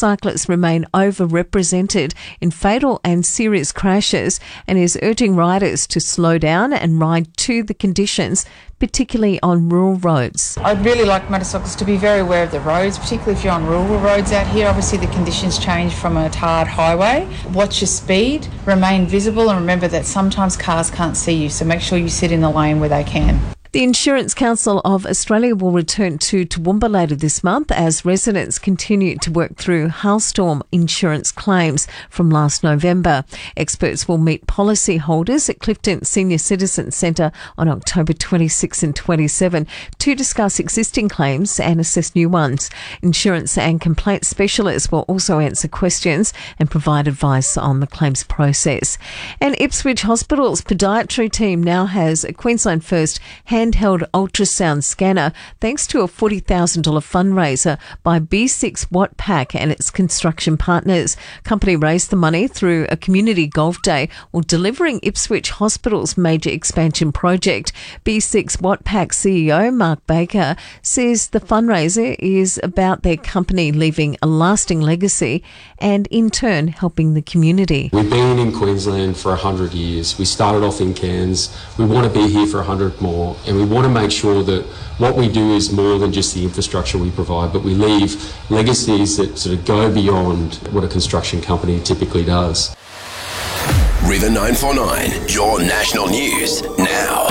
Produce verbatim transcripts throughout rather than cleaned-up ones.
motorcyclists remain overrepresented in fatal and serious crashes and is urging riders to slow down and ride to the conditions, particularly on rural roads. I'd really like motorcyclists to be very aware of the roads, particularly if you're on rural roads out here. Obviously the conditions change from a tarred highway. Watch your speed, remain visible, and remember that sometimes cars can't see you, so make sure you sit in the lane where they can. The Insurance Council of Australia will return to Toowoomba later this month as residents continue to work through hailstorm insurance claims from last November. Experts will meet policyholders at Clifton Senior Citizens Centre on October twenty-sixth and twenty-seventh to discuss existing claims and assess new ones. Insurance and complaints specialists will also answer questions and provide advice on the claims process. And Ipswich Hospital's podiatry team now has a Queensland First hand handheld ultrasound scanner thanks to a forty thousand dollars fundraiser by B six Wattpac and its construction partners. Company raised the money through a community golf day while delivering Ipswich Hospital's major expansion project. B six Wattpac C E O Mark Baker says the fundraiser is about their company leaving a lasting legacy and in turn helping the community. We've been in Queensland for one hundred years. We started off in Cairns. We want to be here for one hundred more. And we want to make sure that what we do is more than just the infrastructure we provide, but we leave legacies that sort of go beyond what a construction company typically does. River nine four nine, your national news now.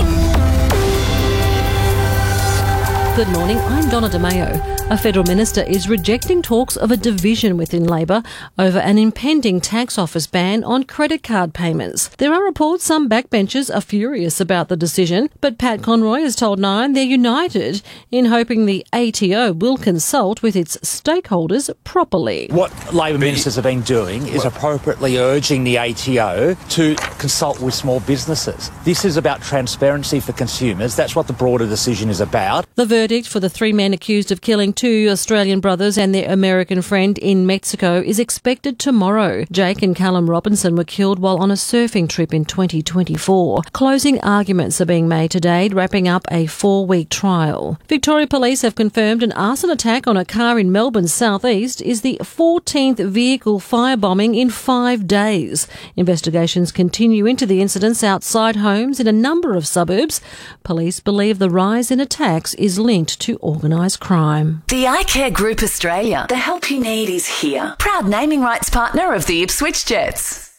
Good morning, I'm Donna DeMayo. A federal minister is rejecting talks of a division within Labor over an impending tax office ban on credit card payments. There are reports some backbenchers are furious about the decision, but Pat Conroy has told Nine they're united in hoping the A T O will consult with its stakeholders properly. What Labor ministers have been doing is appropriately urging the A T O to consult with small businesses. This is about transparency for consumers. That's what the broader decision is about. The verdict for the three men accused of killing two Australian brothers and their American friend in Mexico is expected tomorrow. Jake and Callum Robinson were killed while on a surfing trip in twenty twenty-four. Closing arguments are being made today, wrapping up a four-week trial. Victoria Police have confirmed an arson attack on a car in Melbourne's southeast is the fourteenth vehicle firebombing in five days. Investigations continue into the incidents outside homes in a number of suburbs. Police believe the rise in attacks is linked to organised crime. The iCare Group Australia. The help you need is here. Proud naming rights partner of the Ipswich Jets.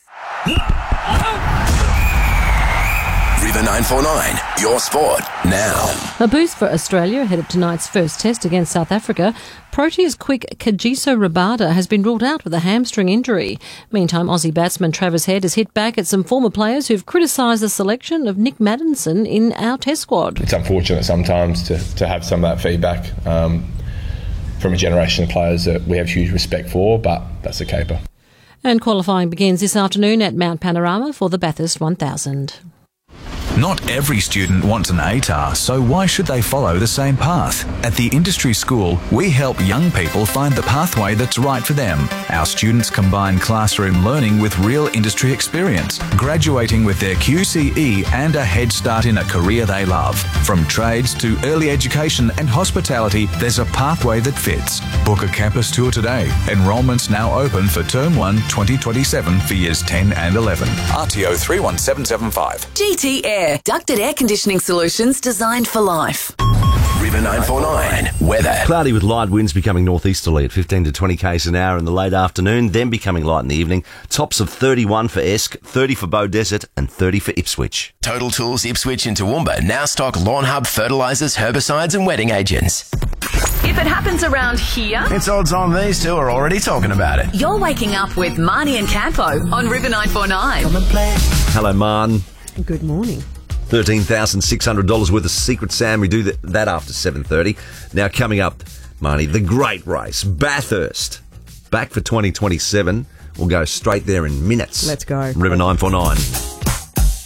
River nine four nine, your sport now. A boost for Australia ahead of tonight's first test against South Africa. Proteas quick Kagiso Rabada has been ruled out with a hamstring injury. Meantime, Aussie batsman Travis Head has hit back at some former players who've criticised the selection of Nick Maddinson in our test squad. It's unfortunate sometimes to, to have some of that feedback um, from a generation of players that we have huge respect for, but that's a caper. And qualifying begins this afternoon at Mount Panorama for the Bathurst one thousand. Not every student wants an A T A R, so why should they follow the same path? At the Industry School, we help young people find the pathway that's right for them. Our students combine classroom learning with real industry experience, graduating with their Q C E and a head start in a career they love. From trades to early education and hospitality, there's a pathway that fits. Book a campus tour today. Enrolment's now open for Term one twenty twenty-seven for Years ten and eleven. R T O three one seven seven five. G T Air. Ducted air conditioning solutions designed for life. River nine four nine, weather. Cloudy with light winds becoming northeasterly at fifteen to twenty k's an hour in the late afternoon, then becoming light in the evening. Tops of thirty-one for Esk, thirty for Beaudesert and thirty for Ipswich. Total Tools Ipswich and Toowoomba now stock Lawn Hub fertilisers, herbicides and wetting agents. If it happens around here, it's odds on these two are already talking about it. You're waking up with Marnie and Campo on River nine four nine. Come and play. Hello, Marn. Good morning. thirteen thousand six hundred dollars worth of Secret Sam. We do that after seven thirty. Now coming up, Marnie, the great race, Bathurst. Back for twenty twenty-seven. We'll go straight there in minutes. Let's go. River nine four nine.